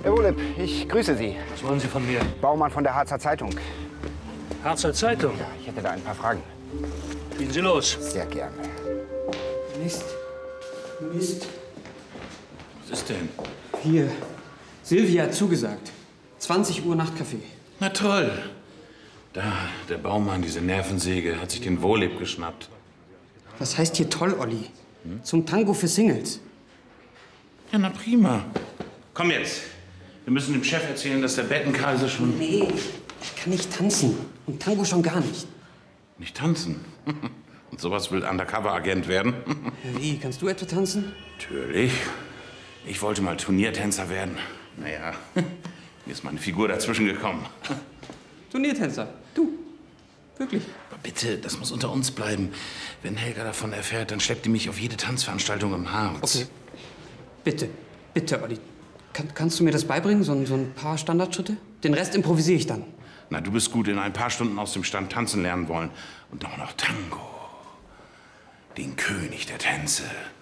Herr Wohleb, ich grüße Sie. Was wollen Sie von mir? Baumann von der Harzer Zeitung. Harzer Zeitung? Ja, ich hätte da ein paar Fragen. Schießen Sie los. Sehr gerne. Mist. Mist. Was ist denn? Hier. Silvia hat zugesagt. 20 Uhr Nachtcafé. Na toll. Da, der Baumann, diese Nervensäge, hat sich den Wohleb geschnappt. Was heißt hier toll, Olli? Zum Tango für Singles. Ja, na prima. Komm jetzt. Wir müssen dem Chef erzählen, dass der Bettenkaiser schon... Nee, ich kann nicht tanzen. Und Tango schon gar nicht. Nicht tanzen? Und sowas will Undercover-Agent werden? Ja, wie, kannst du etwa tanzen? Natürlich. Ich wollte mal Turniertänzer werden. Naja, mir ist meine Figur dazwischen gekommen. Turniertänzer. Du. Wirklich. Aber bitte, das muss unter uns bleiben. Wenn Helga davon erfährt, dann schleppt die mich auf jede Tanzveranstaltung im Harz. Okay. Bitte. Bitte, Olli. Kannst du mir das beibringen? So ein paar Standardschritte? Den Rest improvisiere ich dann. Na, du bist gut in ein paar Stunden aus dem Stand tanzen lernen wollen. Und auch noch Tango. Den König der Tänze.